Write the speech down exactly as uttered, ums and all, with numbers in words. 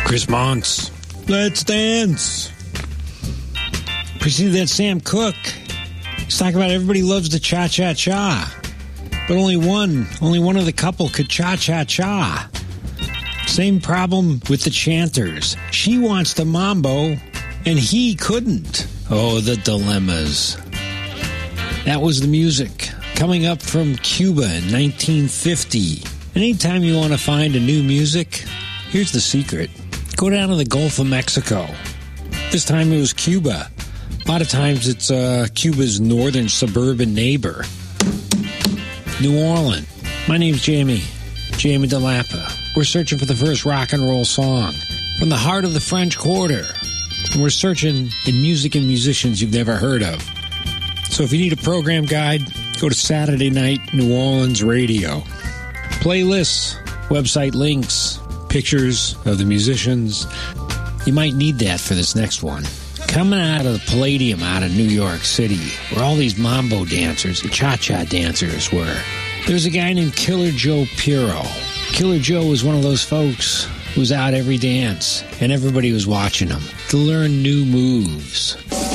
Chris Monks, Let's Dance. Preceded that, Sam Cooke. He's talking about everybody loves the cha-cha-cha. But only one, only one of the couple could cha-cha-cha. Same problem with the chanters. She wants the mambo, and he couldn't. Oh, the dilemmas. That was the music. Coming up from Cuba in nineteen fifty. Anytime you want to find a new music, here's the secret. Go down to the Gulf of Mexico. This time it was Cuba. A lot of times it's uh, Cuba's northern suburban neighbor, New Orleans. My name's Jamie, Jamie DeLappa. We're searching for the first rock and roll song from the heart of the French Quarter. And we're searching in music and musicians you've never heard of. So if you need a program guide, go to Saturday Night New Orleans Radio. Playlists, website links, pictures of the musicians. You might need that for this next one. Coming out of the Palladium out of New York City, where all these mambo dancers and cha-cha dancers were, there's a guy named Killer Joe Pirro. Killer Joe was one of those folks who was out every dance, and everybody was watching him to learn new moves.